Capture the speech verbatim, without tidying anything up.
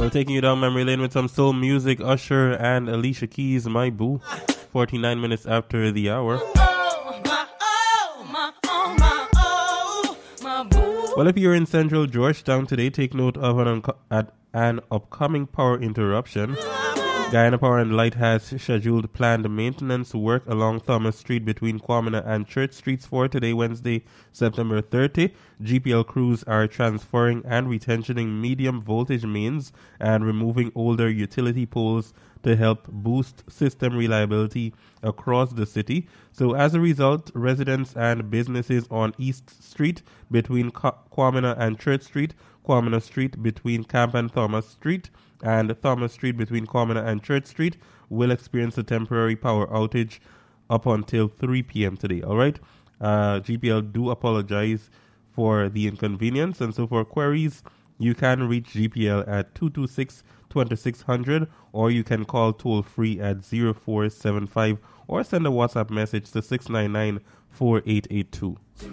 Well, taking you down memory lane with some soul music, Usher and Alicia Keys, My Boo. forty-nine minutes after the hour. Well, if you're in central Georgetown today, take note of an, unco- at an upcoming power interruption. Guyana Power and Light has scheduled planned maintenance work along Thomas Street between Kwamina and Church Streets for today, Wednesday, September thirtieth. G P L crews are transferring and retensioning medium voltage mains and removing older utility poles to help boost system reliability across the city. So as a result, residents and businesses on East Street between Kwamina and Church Street, Kwamina Street between Camp and Thomas Street, and Thomas Street between Kwamina and Church Street will experience a temporary power outage up until three p.m. today. All right? Uh, G P L do apologize for the inconvenience. And so for queries, you can reach G P L at two two six, two six zero zero or you can call toll-free at zero four seven five or send a WhatsApp message to six nine nine, four eight eight two.